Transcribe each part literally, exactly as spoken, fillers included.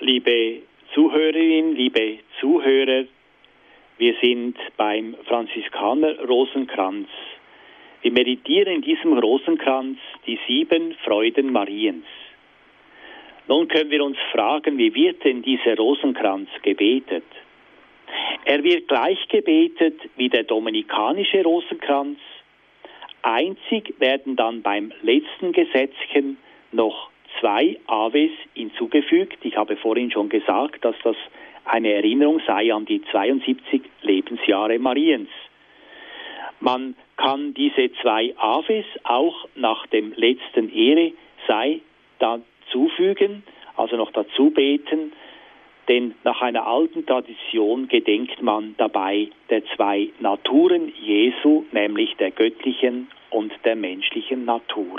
Liebe Zuhörerinnen, liebe Zuhörer, wir sind beim Franziskaner Rosenkranz. Wir meditieren in diesem Rosenkranz die sieben Freuden Mariens. Nun können wir uns fragen, wie wird denn dieser Rosenkranz gebetet? Er wird gleich gebetet wie der dominikanische Rosenkranz. Einzig werden dann beim letzten Gesetzchen noch zwei Aves hinzugefügt. Ich habe vorhin schon gesagt, dass das eine Erinnerung sei an die zweiundsiebzig Lebensjahre Mariens. Man kann diese zwei Aves auch nach dem letzten Ehre sei dazufügen, also noch dazu beten, denn nach einer alten Tradition gedenkt man dabei der zwei Naturen Jesu, nämlich der göttlichen und der menschlichen Natur.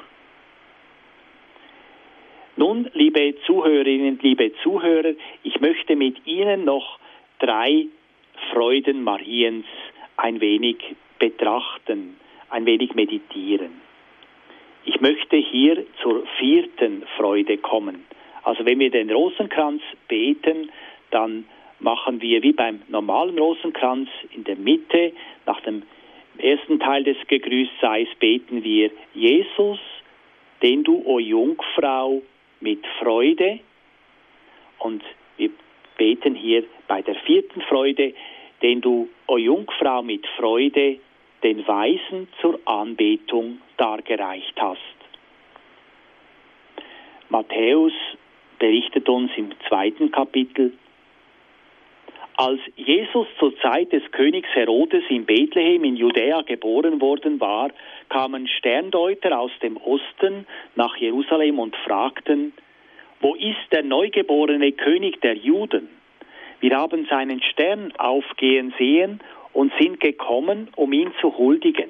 Nun, liebe Zuhörerinnen, liebe Zuhörer, ich möchte mit Ihnen noch drei Freuden Mariens ein wenig betrachten, ein wenig meditieren. Ich möchte hier zur vierten Freude kommen. Also wenn wir den Rosenkranz beten, dann machen wir wie beim normalen Rosenkranz in der Mitte, nach dem ersten Teil des Gegrüßtseins beten wir Jesus, den du, o Jungfrau, mit Freude, und wir beten hier bei der vierten Freude, den du, o Jungfrau, mit Freude den Weisen zur Anbetung dargereicht hast. Matthäus berichtet uns im zweiten Kapitel: Als Jesus zur Zeit des Königs Herodes in Bethlehem in Judäa geboren worden war, kamen Sterndeuter aus dem Osten nach Jerusalem und fragten: Wo ist der neugeborene König der Juden? Wir haben seinen Stern aufgehen sehen und sind gekommen, um ihn zu huldigen.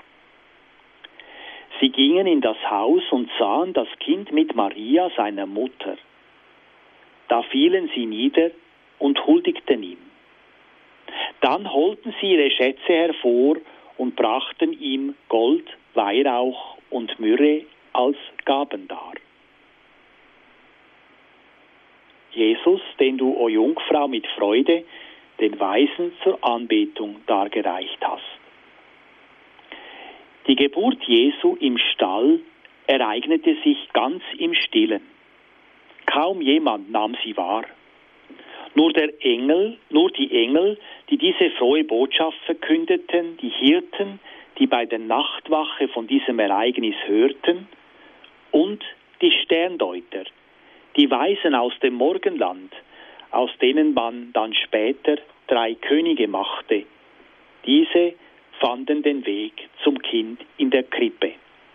Sie gingen in das Haus und sahen das Kind mit Maria, seiner Mutter. Da fielen sie nieder und huldigten ihm. Dann holten sie ihre Schätze hervor und brachten ihm Gold, Weihrauch und Myrrhe als Gaben dar. Jesus, den du, o Jungfrau, mit Freude den Weisen zur Anbetung dargereicht hast. Die Geburt Jesu im Stall ereignete sich ganz im Stillen. Kaum jemand nahm sie wahr. Nur der Engel, nur die Engel, die diese frohe Botschaft verkündeten, die Hirten, die bei der Nachtwache von diesem Ereignis hörten, und die Sterndeuter, die Weisen aus dem Morgenland, aus denen man dann später drei Könige machte. Diese fanden den Weg zum Kind in der Krippe.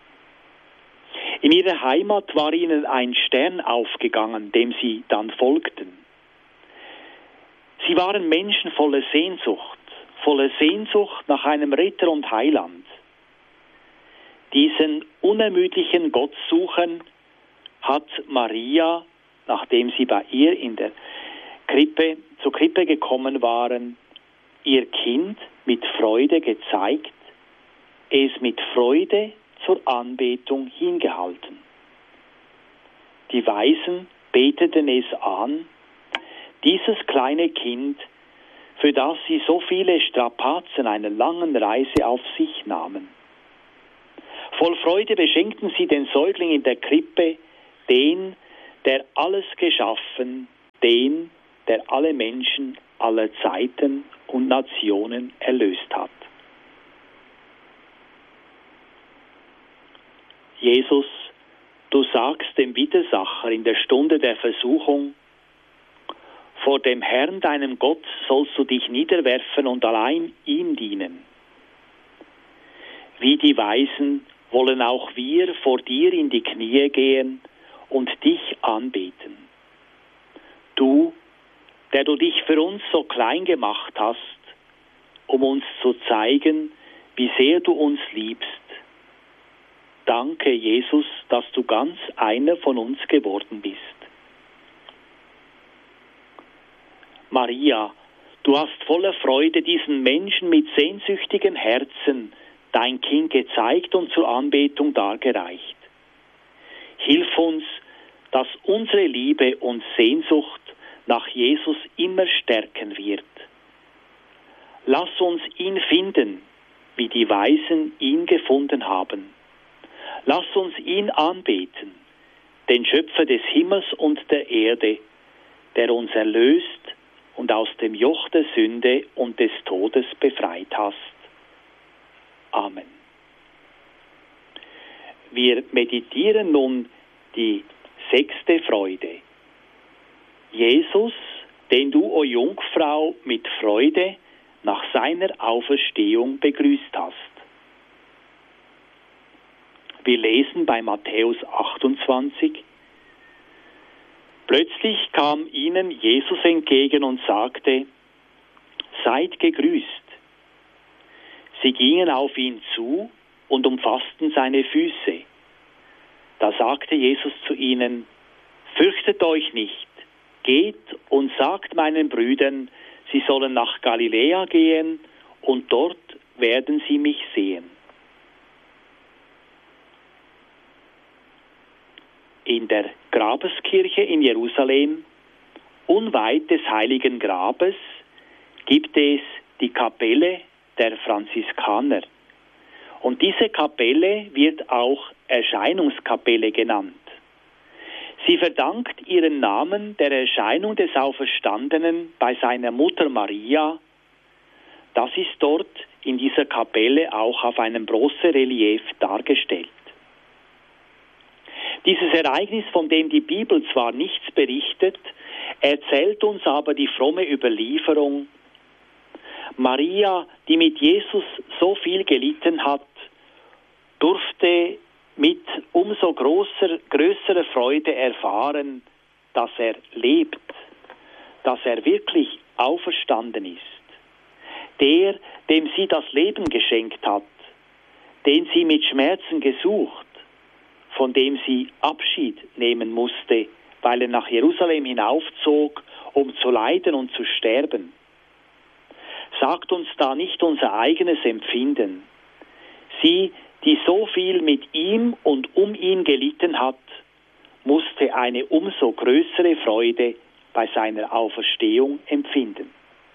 In ihrer Heimat war ihnen ein Stern aufgegangen, dem sie dann folgten. Sie waren Menschen voller Sehnsucht, voller Sehnsucht nach einem Retter und Heiland. Diesen unermüdlichen Gottsuchern hat Maria, nachdem sie bei ihr in der Krippe, zur Krippe gekommen waren, ihr Kind mit Freude gezeigt, es mit Freude zur Anbetung hingehalten. Die Weisen beteten es an, dieses kleine Kind, für das sie so viele Strapazen einer langen Reise auf sich nahmen. Voll Freude beschenkten sie den Säugling in der Krippe, den, der alles geschaffen, den, der alle Menschen aller Zeiten und Nationen erlöst hat. Jesus, du sagst dem Widersacher in der Stunde der Versuchung: Vor dem Herrn, deinem Gott, sollst du dich niederwerfen und allein ihm dienen. Wie die Weisen wollen auch wir vor dir in die Knie gehen und dich anbeten. Du, der du dich für uns so klein gemacht hast, um uns zu zeigen, wie sehr du uns liebst. Danke, Jesus, dass du ganz einer von uns geworden bist. Maria, du hast voller Freude diesen Menschen mit sehnsüchtigen Herzen dein Kind gezeigt und zur Anbetung dargereicht. Hilf uns, dass unsere Liebe und Sehnsucht nach Jesus immer stärken wird. Lass uns ihn finden, wie die Weisen ihn gefunden haben. Lass uns ihn anbeten, den Schöpfer des Himmels und der Erde, der uns erlöst und aus dem Joch der Sünde und des Todes befreit hast. Amen. Wir meditieren nun die sechste Freude. Jesus, den du, o Jungfrau, mit Freude nach seiner Auferstehung begrüßt hast. Wir lesen bei Matthäus achtundzwanzig. Plötzlich kam ihnen Jesus entgegen und sagte: Seid gegrüßt. Sie gingen auf ihn zu und umfassten seine Füße. Da sagte Jesus zu ihnen: Fürchtet euch nicht, geht und sagt meinen Brüdern, sie sollen nach Galiläa gehen und dort werden sie mich sehen. In der Grabeskirche in Jerusalem, unweit des Heiligen Grabes, gibt es die Kapelle der Franziskaner. Und diese Kapelle wird auch Erscheinungskapelle genannt. Sie verdankt ihren Namen der Erscheinung des Auferstandenen bei seiner Mutter Maria. Das ist dort in dieser Kapelle auch auf einem Bronzerelief dargestellt. Dieses Ereignis, von dem die Bibel zwar nichts berichtet, erzählt uns aber die fromme Überlieferung. Maria, die mit Jesus so viel gelitten hat, durfte mit umso großer, größerer Freude erfahren, dass er lebt, dass er wirklich auferstanden ist. Der, dem sie das Leben geschenkt hat, den sie mit Schmerzen gesucht, von dem sie Abschied nehmen musste, weil er nach Jerusalem hinaufzog, um zu leiden und zu sterben. Sagt uns da nicht unser eigenes Empfinden. Sie, die so viel mit ihm und um ihn gelitten hat, musste eine umso größere Freude bei seiner Auferstehung empfinden.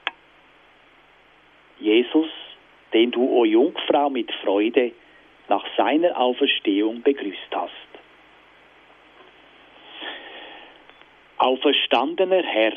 Jesus, den du, o Jungfrau, mit Freude nach seiner Auferstehung begrüßt hast. Auferstandener Herr,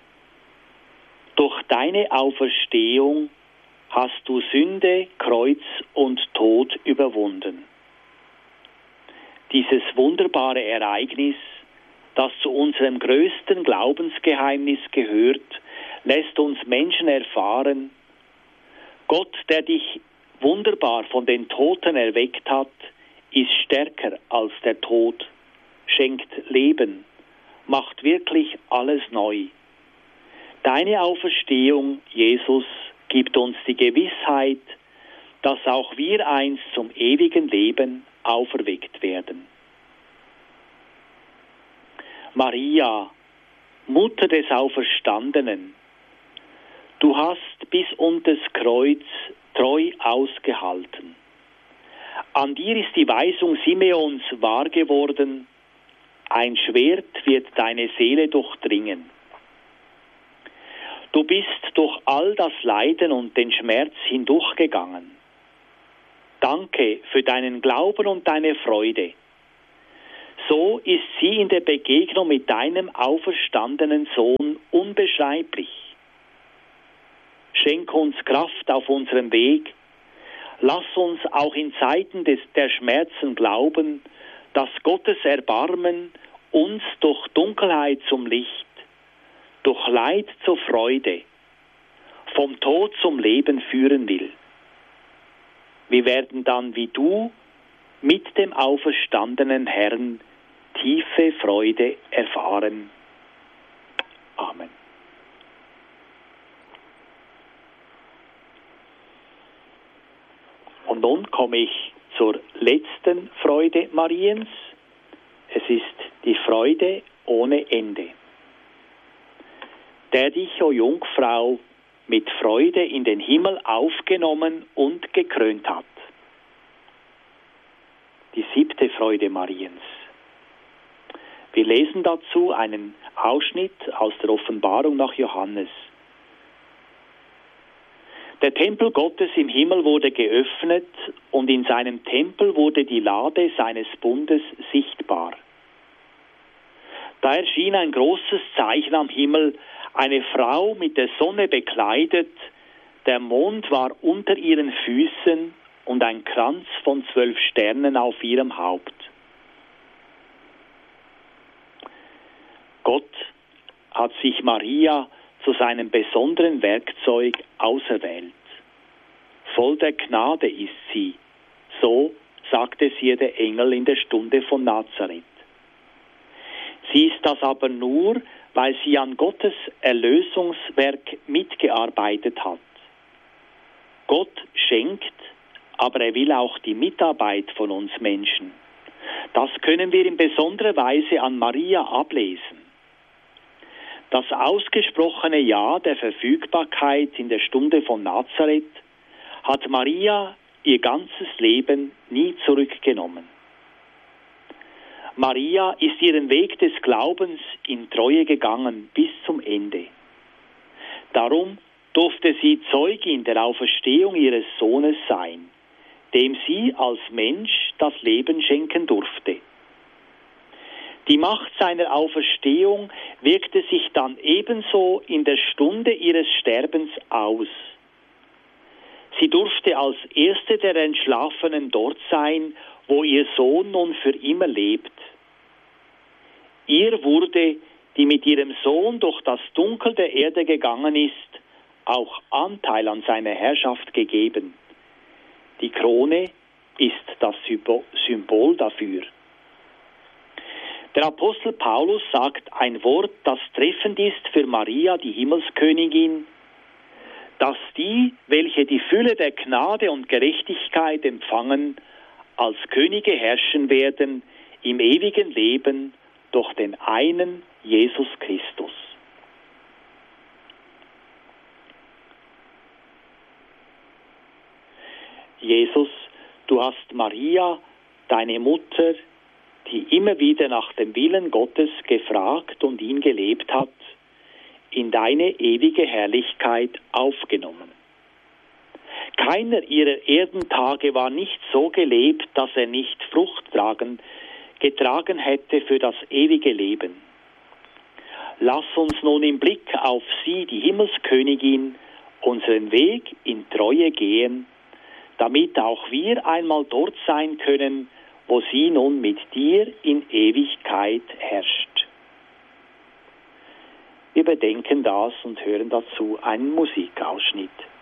durch deine Auferstehung hast du Sünde, Kreuz und Tod überwunden. Dieses wunderbare Ereignis, das zu unserem größten Glaubensgeheimnis gehört, lässt uns Menschen erfahren: Gott, der dich wunderbar von den Toten erweckt hat, ist stärker als der Tod, schenkt Leben, macht wirklich alles neu. Deine Auferstehung, Jesus, gibt uns die Gewissheit, dass auch wir einst zum ewigen Leben auferweckt werden. Maria, Mutter des Auferstandenen, du hast bis unters Kreuz treu ausgehalten. An dir ist die Weisung Simeons wahr geworden: Ein Schwert wird deine Seele durchdringen. Du bist durch all das Leiden und den Schmerz hindurchgegangen. Danke für deinen Glauben und deine Freude. So ist sie in der Begegnung mit deinem auferstandenen Sohn unbeschreiblich. Schenk uns Kraft auf unserem Weg. Lass uns auch in Zeiten des, der Schmerzen glauben, dass Gottes Erbarmen uns durch Dunkelheit zum Licht, durch Leid zur Freude, vom Tod zum Leben führen will. Wir werden dann wie du mit dem auferstandenen Herrn tiefe Freude erfahren. Amen. Und nun komme ich zur letzten Freude Mariens. Es ist die Freude ohne Ende. Der dich, o Jungfrau, mit Freude in den Himmel aufgenommen und gekrönt hat. Die siebte Freude Mariens. Wir lesen dazu einen Ausschnitt aus der Offenbarung nach Johannes. Der Tempel Gottes im Himmel wurde geöffnet und in seinem Tempel wurde die Lade seines Bundes sichtbar. Da erschien ein großes Zeichen am Himmel, eine Frau mit der Sonne bekleidet, der Mond war unter ihren Füßen und ein Kranz von zwölf Sternen auf ihrem Haupt. Gott hat sich Maria zu seinem besonderen Werkzeug auserwählt. Voll der Gnade ist sie, so sagte es ihr der Engel in der Stunde von Nazareth. Sie ist das aber nur, weil sie an Gottes Erlösungswerk mitgearbeitet hat. Gott schenkt, aber er will auch die Mitarbeit von uns Menschen. Das können wir in besonderer Weise an Maria ablesen. Das ausgesprochene Ja der Verfügbarkeit in der Stunde von Nazareth hat Maria ihr ganzes Leben nie zurückgenommen. Maria ist ihren Weg des Glaubens in Treue gegangen bis zum Ende. Darum durfte sie Zeugin der Auferstehung ihres Sohnes sein, dem sie als Mensch das Leben schenken durfte. Die Macht seiner Auferstehung wirkte sich dann ebenso in der Stunde ihres Sterbens aus. Sie durfte als erste der Entschlafenen dort sein, wo ihr Sohn nun für immer lebt. Ihr wurde, die mit ihrem Sohn durch das Dunkel der Erde gegangen ist, auch Anteil an seiner Herrschaft gegeben. Die Krone ist das Symbol dafür. Der Apostel Paulus sagt ein Wort, das treffend ist für Maria, die Himmelskönigin, dass die, welche die Fülle der Gnade und Gerechtigkeit empfangen, als Könige herrschen werden im ewigen Leben durch den einen Jesus Christus. Jesus, du hast Maria, deine Mutter, die immer wieder nach dem Willen Gottes gefragt und ihn gelebt hat, in deine ewige Herrlichkeit aufgenommen. Keiner ihrer Erdentage war nicht so gelebt, dass er nicht Frucht tragen, getragen hätte für das ewige Leben. Lass uns nun im Blick auf sie, die Himmelskönigin, unseren Weg in Treue gehen, damit auch wir einmal dort sein können, wo sie nun mit dir in Ewigkeit herrscht. Wir bedenken das und hören dazu einen Musikausschnitt.